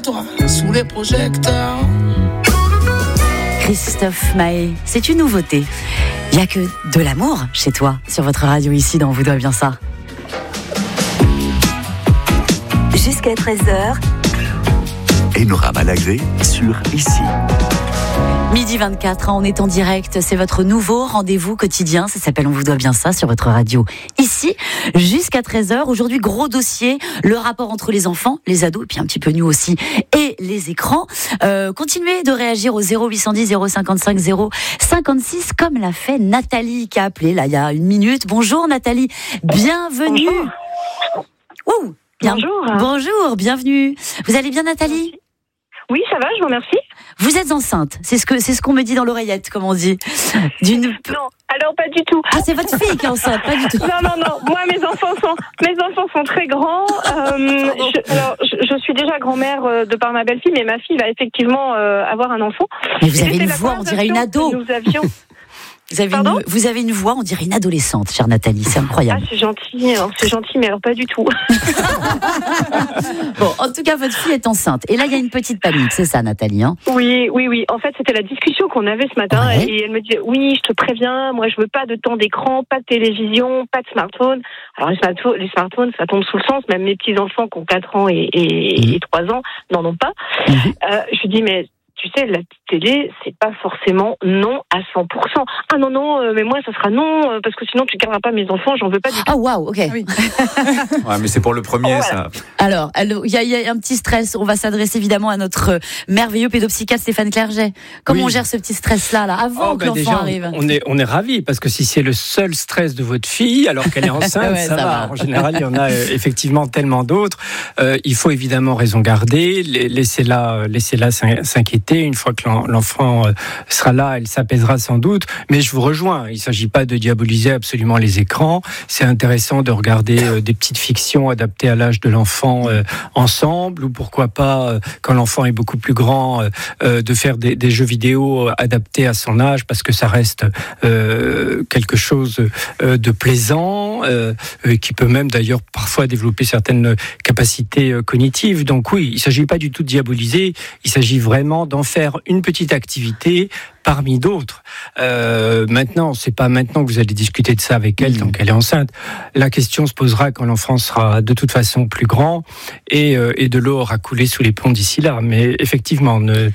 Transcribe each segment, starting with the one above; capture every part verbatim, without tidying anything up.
toi, sous les projecteurs. Christophe Maé, c'est une nouveauté. Il n'y a que de l'amour chez toi, sur votre radio ici dans On vous doit bien ça. Jusqu'à treize heures. Enora Malagré sur Ici. Midi vingt-quatre, on est en direct, c'est votre nouveau rendez-vous quotidien, ça s'appelle On vous doit bien ça sur votre radio ici, jusqu'à treize heures. Aujourd'hui, gros dossier, le rapport entre les enfants, les ados, et puis un petit peu nous aussi, et les écrans. Euh, continuez de réagir au zéro huit cent dix zéro cinquante-cinq zéro cinquante-six, comme l'a fait Nathalie qui a appelé là il y a une minute. Bonjour Nathalie, bienvenue. Bonjour. Ouh, bien... Bonjour. Bonjour, bienvenue. Vous allez bien Nathalie ? Oui, ça va, je vous remercie. Vous êtes enceinte, c'est ce que c'est ce qu'on me dit dans l'oreillette, comme on dit. D'une... Non, alors pas du tout. Ah, c'est votre fille qui est enceinte, pas du tout. Non, non, non. Moi, mes enfants sont, mes enfants sont très grands. Euh, je, alors, je, je suis déjà grand-mère euh, de par ma belle-fille, mais ma fille va effectivement euh, avoir un enfant. Mais vous Et avez une voix, on dirait une ado. Nous avions. Vous avez, une, vous avez une voix, on dirait une adolescente, chère Nathalie, c'est incroyable. Ah, c'est gentil, hein, c'est gentil, mais alors pas du tout. Bon, en tout cas, votre fille est enceinte. Et là, il y a une petite panique, c'est ça, Nathalie, hein ? Oui, oui, oui. En fait, c'était la discussion qu'on avait ce matin. Ouais. Et elle me disait, oui, je te préviens, moi, je veux pas de temps d'écran, pas de télévision, pas de smartphone. Alors, les smartphones, les smartphones ça tombe sous le sens. Même mes petits-enfants qui ont quatre ans et, et, mmh. et trois ans n'en ont pas. Mmh. Euh, je lui dis, mais tu sais, la télé, c'est pas forcément non à cent pour cent. Ah non, non, euh, mais moi, ça sera non, euh, parce que sinon, tu garderas pas mes enfants, j'en veux pas du tout. Ah, waouh, ok. Oui. Ouais, mais c'est pour le premier, Oh, ça. Alors, il y, y a un petit stress. On va s'adresser évidemment à notre merveilleux pédopsychiatre Stéphane Clerget. Comment Oui. on gère ce petit stress-là, là, avant Oh, que bah l'enfant déjà, arrive ? on est, on est ravis, parce que si c'est le seul stress de votre fille, alors qu'elle est enceinte, Ouais, ça, ça va. va. En général, il y en a euh, effectivement tellement d'autres. Euh, il faut évidemment raison garder, laissez-la, laissez-la s'inquiéter. Une fois que l'en- l'enfant euh, sera là, elle s'apaisera sans doute. Mais je vous rejoins, il ne s'agit pas de diaboliser absolument les écrans. C'est intéressant de regarder euh, des petites fictions adaptées à l'âge de l'enfant euh, ensemble, ou pourquoi pas, euh, quand l'enfant est beaucoup plus grand, euh, euh, de faire des, des jeux vidéo adaptés à son âge, parce que ça reste euh, quelque chose euh, de plaisant, euh, euh, qui peut même d'ailleurs parfois développer certaines capacités euh, cognitives. Donc oui, il ne s'agit pas du tout de diaboliser, il s'agit vraiment d'en faire une petite activité parmi d'autres. Euh, maintenant, c'est pas maintenant que vous allez discuter de ça avec elle, tant qu'elle est enceinte. La question se posera quand l'enfant sera de toute façon plus grand et, euh, et de l'eau aura coulé sous les ponts d'ici là. Mais effectivement, ne,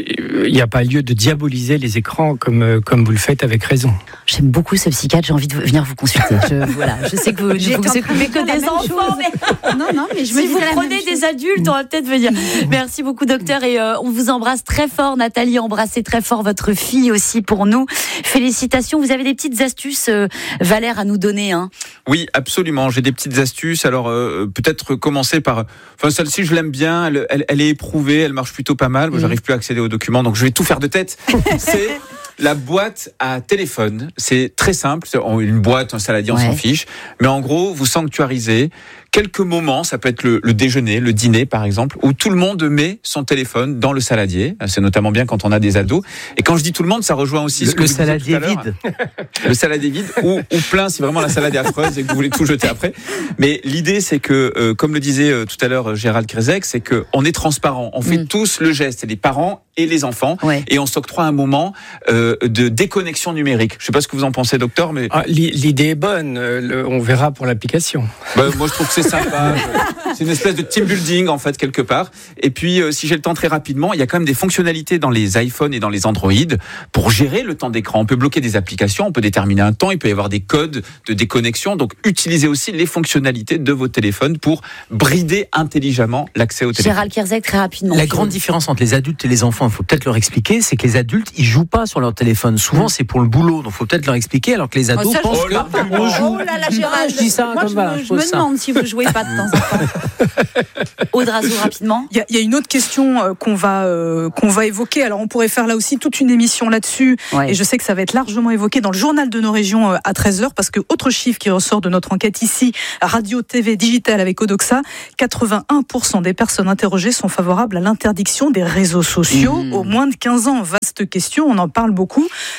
il n'y a pas lieu de diaboliser les écrans comme, comme vous le faites avec raison. J'aime beaucoup ce psychiatre, j'ai envie de venir vous consulter. Je, voilà, je sais que vous ne vous occupez que des enfants, mais Non, non, mais je me si disais vous la prenez même des chose. adultes, on va peut-être venir. Merci beaucoup, docteur, et euh, on vous embrasse très fort, Nathalie. Embrassez très fort votre fille aussi pour nous. Félicitations. Vous avez des petites astuces, euh, Valère, à nous donner, hein ? Oui, absolument. J'ai des petites astuces. Alors, euh, peut-être commencer par... Enfin, celle-ci, je l'aime bien. Elle, elle, elle est éprouvée. Elle marche plutôt pas mal. Moi, j'arrive plus à accéder aux documents, donc je vais tout faire de tête. C'est la boîte à téléphone. C'est très simple. C'est une boîte, un saladier, on Ouais. s'en fiche. Mais en gros, vous sanctuarisez quelques moments, ça peut être le, le déjeuner, le dîner par exemple, où tout le monde met son téléphone dans le saladier. C'est notamment bien quand on a des ados. Et quand je dis tout le monde, ça rejoint aussi Le, ce que le vous disiez saladier tout à l'heure. vide. Le saladier vide ou, ou plein si vraiment la salade est affreuse et que vous voulez tout jeter après. Mais l'idée, c'est que, euh, comme le disait euh, tout à l'heure euh, Gérald Kresek, c'est que on est transparent. On fait Mm. tous le geste, les parents et les enfants, Ouais. et on s'octroie un moment euh, de déconnexion numérique. Je sais pas ce que vous en pensez, docteur, mais Ah, l'i- l'idée est bonne, euh, le- on verra pour l'application. bah, moi je trouve que c'est sympa. C'est une espèce de team building en fait quelque part. Et puis euh, si j'ai le temps très rapidement, il y a quand même des fonctionnalités dans les iPhones et dans les Android pour gérer le temps d'écran. On peut bloquer des applications, on peut déterminer un temps, il peut y avoir des codes de déconnexion. Donc utilisez aussi les fonctionnalités de vos téléphones pour brider intelligemment l'accès au téléphone. Gérald Kierzek, très rapidement. La grande différence entre les adultes et les enfants, il faut peut-être leur expliquer, c'est que les adultes, ils jouent pas sur leur téléphone. Souvent, c'est pour le boulot, donc il faut peut-être leur expliquer, alors que les ados Oh, ça, je pensent sais pas. que on joue. Oh là là, Gérald. Je dis ça Moi, comme je, voilà, me, je je pose me ça. demande si vous jouez pas de temps en temps. Audrazou, rapidement. Il y, a, il y a une autre question euh, qu'on va euh, qu'on va évoquer. Alors on pourrait faire là aussi toute une émission là-dessus. Ouais. Et je sais que ça va être largement évoqué dans le journal de nos régions euh, à treize heures, parce que autre chiffre qui ressort de notre enquête ici, radio, T V, digital avec Odoxa, quatre-vingt-un pour cent des personnes interrogées sont favorables à l'interdiction des réseaux sociaux Mmh. aux moins de quinze ans. Vaste question, on en parle beaucoup.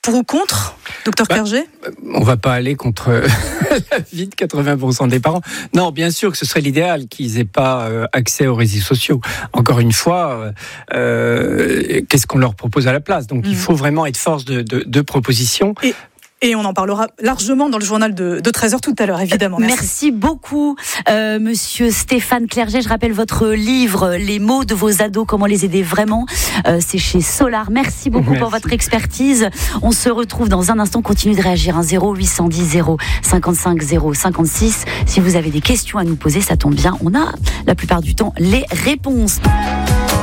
Pour ou contre, docteur bah, Clerget? On ne va pas aller contre la vie de quatre-vingts pour cent des parents. Non, bien sûr que ce serait l'idéal qu'ils n'aient pas euh, accès aux réseaux sociaux. Encore une fois, euh, qu'est-ce qu'on leur propose à la place? Donc mmh. il faut vraiment être force de, de, de proposition. Et... Et on en parlera largement dans le journal de, de treize heures tout à l'heure, évidemment. Merci, Merci beaucoup, euh, monsieur Stéphane Clerget. Je rappelle votre livre, Les mots de vos ados, comment les aider vraiment. Euh, c'est chez Solar. Merci beaucoup Merci. pour votre expertise. On se retrouve dans un instant. Continuez de réagir. zéro huit cent dix zéro cinquante-cinq zéro cinquante-six. Si vous avez des questions à nous poser, ça tombe bien. On a la plupart du temps les réponses.